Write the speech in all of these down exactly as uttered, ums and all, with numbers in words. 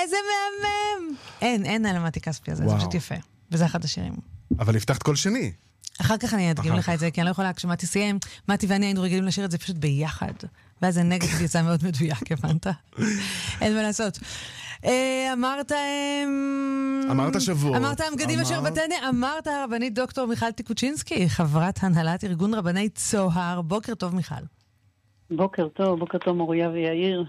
איזה מהמם. אין, אין על מתי כספי הזה, זה פשוט יפה. וזה אחד השירים. אבל הבטחת כל שני. אחר כך אני אדגים לך את זה, כי אני לא יכולה, כשמתי סיים, מתי ואני היינו רגילים לשיר את זה פשוט ביחד. ואז זה נגד יצא מאוד מדויק, הבנת? אין מה לעשות. אמרת... אמרת שבוע. אמרת המגדים אשר בתנא, אמרת הרבנית דוקטור מיכל טיקוצ'ינסקי, חברת הנהלת ארגון רבני צוהר. בוקר טוב, מיכל. בוקר טוב, בוקר טוב מוריה ויאיר.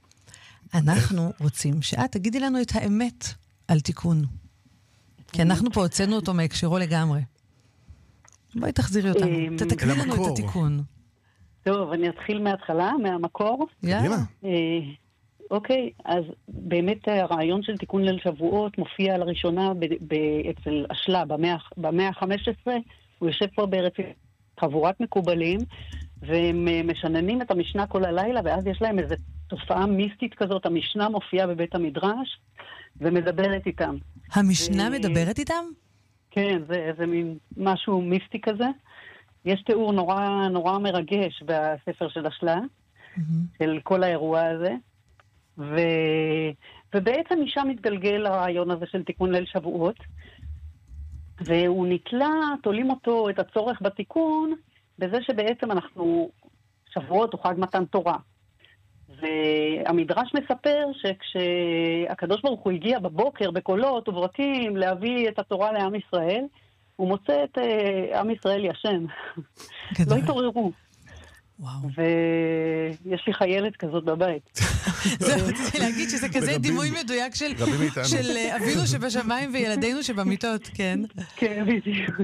אנחנו רוצים שאת תגידי לנו את האמת על תיקון. כי אנחנו פה הוצאנו אותו מהקשרו לגמרי. בואי תחזירי אותנו, תתקני לנו את התיקון. טוב, אני אתחיל מההתחלה, מהמקור. יאללה. אוקיי, אז באמת הרעיון של תיקון ליל שבועות מופיע לראשונה אצל אשלה במאה ה-חמש עשרה. הוא יושב פה בארץ חבורת מקובלים, והם משננים את המשנה כל הלילה, ואז יש להם איזו תופעה מיסטית כזאת. המשנה מופיעה בבית המדרש ומדברת איתם. המשנה מדברת איתם? כן, זה איזה מין משהו מיסטי כזה. יש תיאור נורא, נורא מרגש בספר של אשלה, mm-hmm. של כל האירוע הזה. ו... ובעצם משם מתגלגל הרעיון הזה של תיקון ליל שבועות. והוא נתלה, תולים אותו, את הצורך בתיקון, בזה שבעצם אנחנו, שבועות הוא חג מתן תורה. והמדרש מספר שכשהקדוש ברוך הוא הגיע בבוקר בקולות וברקים להביא את התורה לעם ישראל, הוא מוצא את uh, עם ישראל ישן. לא התעוררו. וואו. ויש לי חיילת כזאת בבית. זהו, רציתי להגיד שזה כזה דימוי מדויק של של אבינו שבשמיים וילדינו שבמיטות, כן. כן, בדיוק.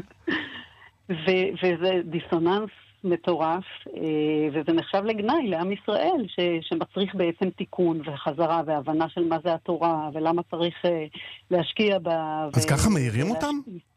וזה דיסוננס מטורף, וזה נחשב לגנאי לעם ישראל, שמצריך בעצם תיקון וחזרה והבנה של מה זה התורה, ולמה צריך להשקיע בה. אז ככה מהירים אותם?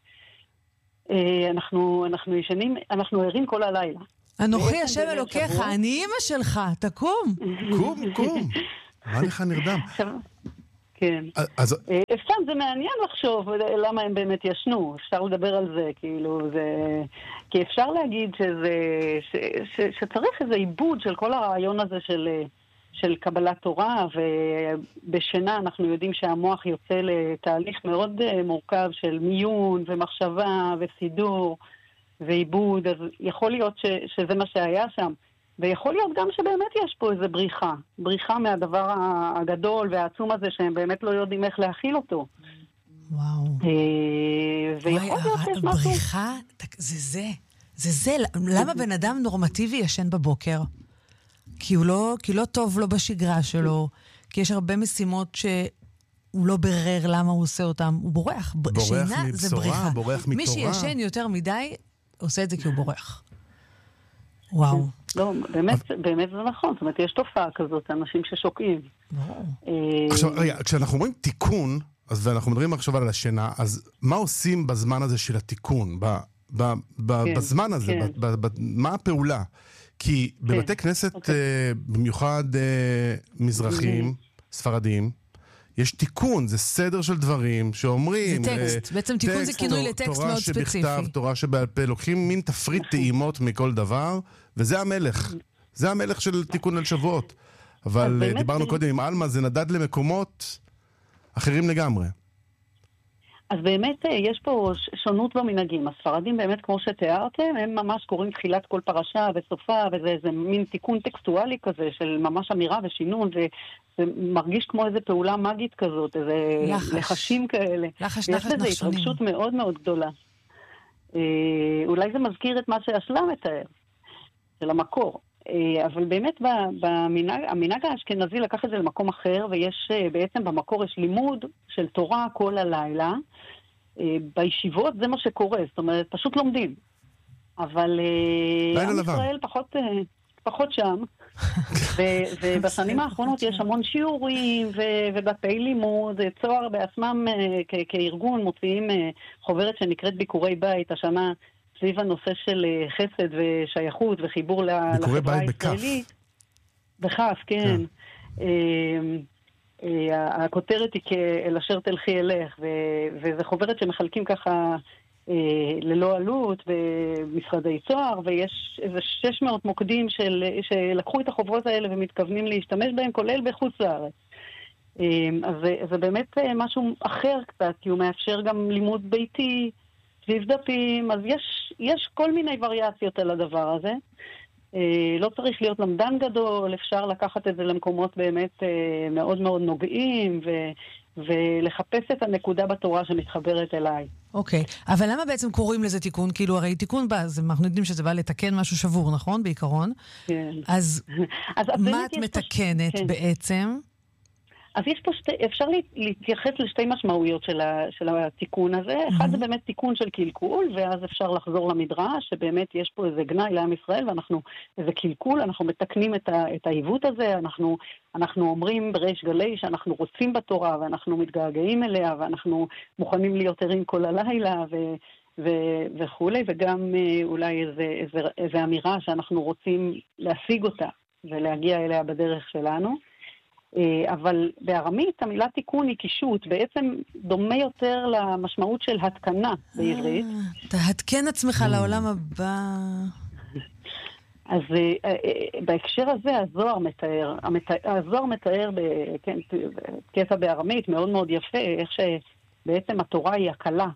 אנחנו ישנים, אנחנו ערים כל הלילה. אנוכי השם אלוקיך, אני אמא שלך, תקום. קום, קום. מה לך נרדם? כן. אפשר, זה מעניין לחשוב למה הם באמת ישנו. אפשר לדבר על זה, כאילו, זה... כי אפשר להגיד שזה... שצריך איזה עיבוד של כל הרעיון הזה של... של קבלת תורה, ובשינה אנחנו יודעים שהמוח יוצא לתהליך מאוד מורכב של מיון ומחשבה וסידור ועיבוד, אז יכול להיות ש, שזה מה שהיה שם. ויכול להיות גם שבאמת יש פה איזו בריחה. בריחה מהדבר הגדול והעצום הזה שהם באמת לא יודעים איך להכיל אותו. וואו. ויכול להיות שיש משהו... בריחה, זה זה. זה זה. למה בן אדם נורמטיבי ישן בבוקר? כי הוא לא, כי לא טוב לו בשגרה שלו. כי יש הרבה משימות שהוא לא ברר למה הוא עושה אותם. הוא בורח. בורח שינה מבשורה, זה בריחה. בורח מתורה. מי שישן יותר מדי, עושה את זה כי הוא בורח. וואו. לא, באמת, באמת זה נכון. זאת אומרת, יש תופעה כזאת, אנשים ששוקעים. עכשיו, רגע, כשאנחנו אומרים תיקון, אז ואנחנו מדברים עכשיו על השינה, אז מה עושים בזמן הזה של התיקון? בזמן הזה, מה הפעולה? כי בבתי כנסת, במיוחד מזרחים, ספרדים, יש תיקון, זה סדר של דברים שאומרים... זה טקסט, בעצם תיקון זה כינוי לטקסט מאוד ספציפי. תורה שבכתב, תורה שבעל פה, לוקחים מין תפריט טעימות מכל דבר, וזה המלך. זה המלך של תיקון ליל שבועות. אבל דיברנו קודם עם אלמה, זה נדד למקומות אחרים לגמרי. אז באמת יש פה שונות במנהגים. הספרדים באמת, כמו שתיארתם, הם ממש קוראים תחילת כל פרשה וסופה, וזה איזה מין תיקון טקסטואלי כזה, של ממש אמירה ושינון, וזה מרגיש כמו איזו פעולה מגית כזאת, איזה לחש. לחשים כאלה. לחש, לחש, לחש נחשונים. יש לזה התרגשות מאוד מאוד גדולה. אה, אולי זה מזכיר את מה שאשלה מתאר, של המקור. אבל באמת במנהג, המנהג האשכנזי לקח את זה למקום אחר, ויש בעצם במקור יש לימוד של תורה כל הלילה. בישיבות זה מה שקורה, זאת אומרת, פשוט לומדים. אבל עם ישראל פחות, פחות שם. ובשנים האחרונות יש המון שיעורים ובתי לימוד. צוהר בעצמם כארגון מוציאים חוברת שנקראת ביקורי בית השנה, סביב הנושא של חסד ושייכות וחיבור לחברה הישראלית. בכף, כן. הכותרת היא כאל אשר תלכי אלך, וזה חוברת שמחלקים ככה ללא עלות במשרדי צוהר, ויש איזה שש מאות מוקדים שלקחו את החוברות האלה ומתכוונים להשתמש בהם, כולל בחוץ לארץ. אז זה, זה באמת משהו אחר קצת, כי הוא מאפשר גם לימוד ביתי, סביב דפים, אז יש, יש כל מיני וריאציות על הדבר הזה. לא צריך להיות למדן גדול, אפשר לקחת את זה למקומות באמת מאוד מאוד נוגעים, ו, ולחפש את הנקודה בתורה שמתחברת אליי. אוקיי, okay. אבל למה בעצם קוראים לזה תיקון? כאילו, הרי תיקון בא, זה, אנחנו יודעים שזה בא לתקן משהו שבור, נכון? בעיקרון. כן. אז, אז מה את מתקנת פה... כן. בעצם? אז יש פה שתי, אפשר להתייחס לשתי משמעויות של, ה, של התיקון הזה. Mm-hmm. אחד זה באמת תיקון של קלקול, ואז אפשר לחזור למדרש, שבאמת יש פה איזה גנאי לעם ישראל, ואנחנו, איזה קלקול, אנחנו מתקנים את, ה, את העיוות הזה, אנחנו, אנחנו אומרים בריש גלי שאנחנו רוצים בתורה, ואנחנו מתגעגעים אליה, ואנחנו מוכנים להיות ערים כל הלילה, ו, ו, וכו', וגם אולי איזה, איזה, איזה אמירה שאנחנו רוצים להשיג אותה, ולהגיע אליה בדרך שלנו. אבל בארמית המילה תיקון היא קישוט, בעצם דומה יותר למשמעות של התקנה בעברית. תהתקן עצמך לעולם הבא. אז בהקשר הזה הזוהר מתאר, הזוהר מתאר בקטע בארמית מאוד מאוד יפה, איך שבעצם התורה היא הקלה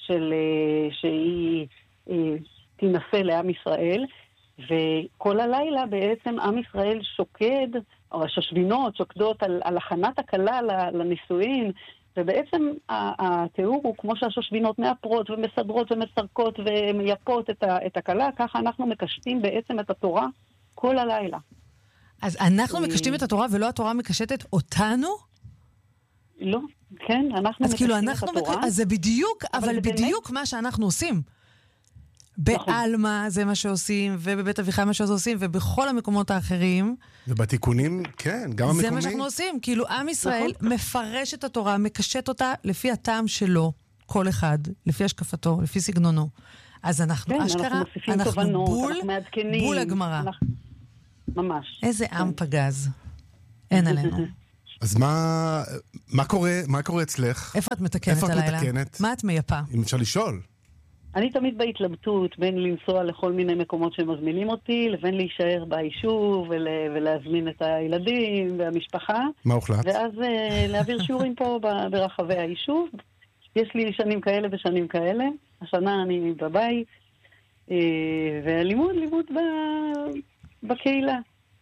שהיא תינשא לעם ישראל, וכל הלילה בעצם עם ישראל שוקד, או השושבינות שוקדות על, על הכנת הקלה לנישואין, ובעצם התיאור הוא כמו שהשושבינות מאפרות ומסדרות ומסרקות ומייפות את, ה, את הקלה, ככה אנחנו מקשטים בעצם את התורה כל הלילה. אז אנחנו מקשטים את התורה ולא התורה מקשטת אותנו? לא, כן, אנחנו מקשטים את התורה. מק... אז זה בדיוק, אבל, אבל בדיוק באמת... מה שאנחנו עושים. באלמה זה מה שעושים, ובבית אביחי מה שעושים, ובכל המקומות האחרים. ובתיקונים, כן, גם המקומיים. זה מה שאנחנו עושים. כאילו, עם ישראל מפרש את התורה, מקשט אותה לפי הטעם שלו, כל אחד, לפי השקפתו, לפי סגנונו. אז אנחנו אשכרה, אנחנו בול, בול הגמרא. ממש. איזה עם פגז. אין עלינו. אז מה, מה קורה, מה קורה אצלך? איפה את מתקנת הלילה? איפה את מתקנת? מה את מייפה? אם אפשר לשאול. אני תמיד בהתלבטות בין לנסוע לכל מיני מקומות שמזמינים אותי, לבין להישאר ביישוב ול, ולהזמין את הילדים והמשפחה. מה הוחלט? ואז uh, להעביר שיעורים פה ברחבי היישוב. יש לי שנים כאלה ושנים כאלה. השנה אני בבית, uh, והלימוד, לימוד ב, בקהילה.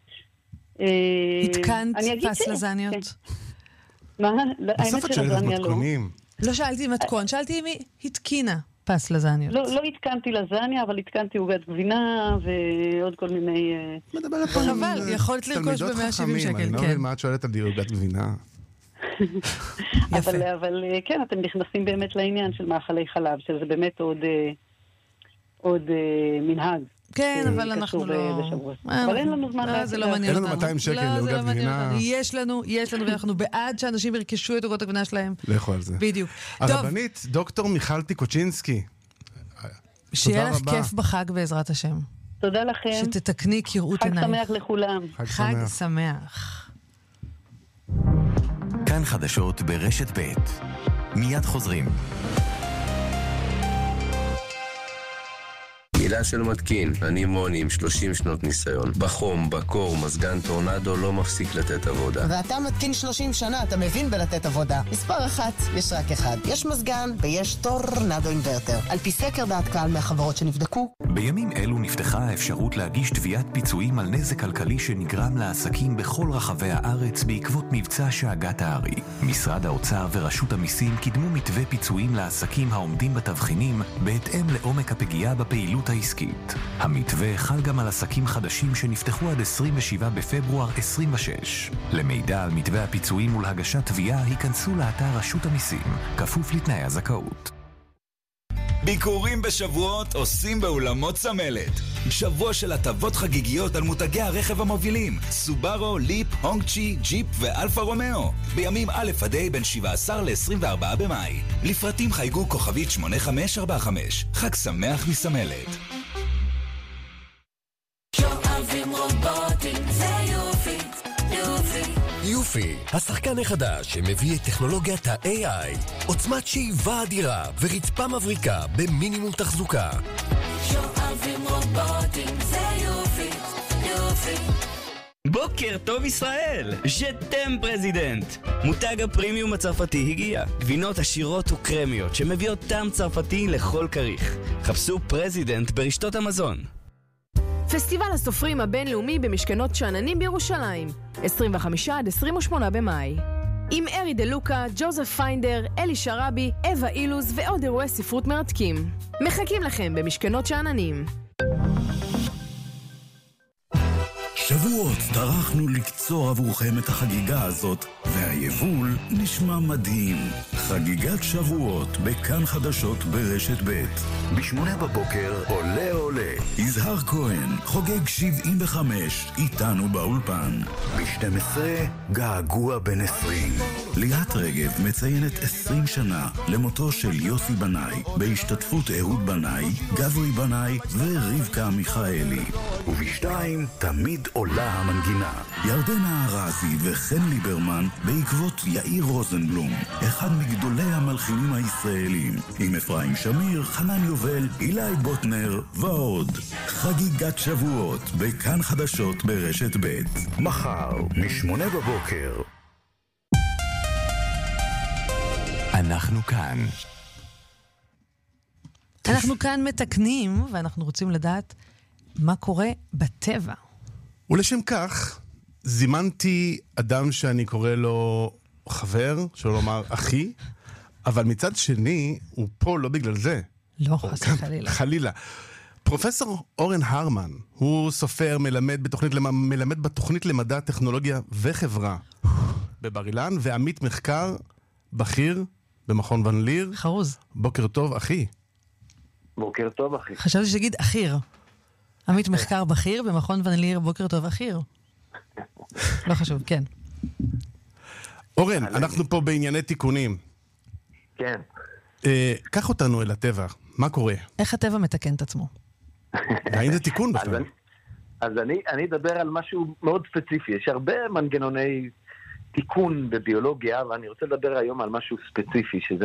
התקנת פס לזניות? מה? האמת של לזניה לא. לא שאלתי מתכון, שאלתי אם היא התקינה. פס לזניות. לא, לא התקנתי לזניה, אבל התקנתי עוגת גבינה ועוד כל מיני... מדברת פה עם יכולת לרכוש ב-מאה שבעים שקל, כן. אני לא מבין מה את שואלת על עוגת גבינה. אבל, אבל כן, אתם נכנסים באמת לעניין של מאכלי חלב, שזה באמת עוד, עוד מנהג. כן, אבל אנחנו לא... אבל אין לנו זמן... זה לא מעניין אותנו. אין לנו מאתיים שקל לעוגת גבינה. יש לנו, יש לנו, ואנחנו בעד שאנשים ירכשו את עוגות הגבינה שלהם. לכו על זה. בדיוק. הרבנית, דוקטור מיכל טיקוצ'ינסקי. שיהיה לך כיף בחג בעזרת השם. תודה לכם. שתתקני כראות עיניים. חג שמח לכולם. חג שמח. כאן חדשות ברשת ב'. מיד חוזרים. מילה של מתקין, אני מוני עם שלושים שנות ניסיון. בחום, בקור, מזגן טורנדו לא מפסיק לתת עבודה. ואתה מתקין שלושים שנה, אתה מבין בלתת עבודה. מספר אחת, יש רק אחד. יש מזגן ויש טורנדו אינברטר. על פי סקר דעת קהל מהחברות שנבדקו. בימים אלו נפתחה האפשרות להגיש תביעת פיצויים על נזק כלכלי שנגרם לעסקים בכל רחבי הארץ בעקבות מבצע שאגת הארי. משרד האוצר ורשות המיסים קידמו מתווה פיצויים לעסקים העומדים בתבחינים בהתאם לעומק הפגיעה בפעילות העסקית. המתווה חל גם על עסקים חדשים שנפתחו עד עשרים ושבעה בפברואר עשרים ושש. למידע על מתווה הפיצויים ולהגשת תביעה, היכנסו לאתר רשות המיסים, כפוף לתנאי הזכאות. ביקורים בשבועות עושים באולמות סמלת. שבוע של הטבות חגיגיות על מותגי הרכב המובילים, סובארו, ליפ, הונגצ'י, ג'יפ ואלפה רומאו. בימים א' עד ה' בין שבעה עשר ל-עשרים וארבעה במאי. לפרטים חייגו כוכבית שמונה חמש ארבע חמש. חג שמח מסמלת. שואבים רובוטים, זה יופי, יופי. יופי, השחקן החדש שמביא את טכנולוגיית ה-איי איי, עוצמת שאיבה אדירה ורצפה מבריקה במינימום תחזוקה. שואבים רובוטים, זה יופי, יופי. בוקר טוב ישראל, ז'תם פרזידנט. מותג הפרימיום הצרפתי הגיע. גבינות עשירות וקרמיות שמביאות טעם צרפתי לכל כריך. חפשו פרזידנט ברשתות המזון. פסטיבל הסופרים הבינלאומי במשכנות שאננים בירושלים, עשרים וחמישה עד עשרים ושמונה במאי. עם ארי דלוקה, ג'וזף פיינדר, אלי שרבי, אווה אילוז ועוד אירועי ספרות מרתקים. מחכים לכם במשכנות שאננים. שבועות טרחנו לקצור עבורכם את החגיגה הזאת, והיבול נשמע מדהים. חגיגת שבועות בכאן חדשות ברשת ב'. בשמונה בבוקר עולה עולה. יזהר כהן חוגג שבעים וחמש איתנו באולפן. ב-שתים עשרה געגוע בן עשרים. ליאת רגב מציינת עשרים שנה למותו של יוסי בנאי, בהשתתפות אהוד בנאי, גברי בנאי ורבקה מיכאלי. ובשתיים תמיד עולה המנגינה. ירדנה ארזי וחן ליברמן בעקבות יאיר רוזנבלום, אחד מגדולי המלחינים הישראלים, עם אפרים שמיר, חנן יובל, אילי בוטנר ועוד. חגיגת שבועות בכאן חדשות ברשת ב'. מחר משמונה בבוקר. אנחנו כאן. אנחנו כאן מתקנים, ואנחנו רוצים לדעת מה קורה בטבע. ולשם כך, זימנתי אדם שאני קורא לו חבר, שלא לומר אחי, אבל מצד שני, הוא פה לא בגלל זה. לא, חס וחלילה. חלילה. פרופסור אורן הרמן, הוא סופר, מלמד בתוכנית, מלמד בתוכנית למדע, טכנולוגיה וחברה בבר אילן, ועמית מחקר בכיר במכון ון ליר. חרוז. בוקר טוב, אחי. בוקר טוב, אחי. חשבתי שתגיד אחיר. עמית מחקר בכיר במכון ון ליר, בוקר טוב, אחיר. לא חשוב, כן. אורן, אנחנו פה בענייני תיקונים. כן. קח אותנו אל הטבע, מה קורה? איך הטבע מתקן את עצמו? האם זה תיקון בכלל? אז אני, אני אדבר על משהו מאוד ספציפי. יש הרבה מנגנוני תיקון בביולוגיה, ואני רוצה לדבר היום על משהו ספציפי, שזה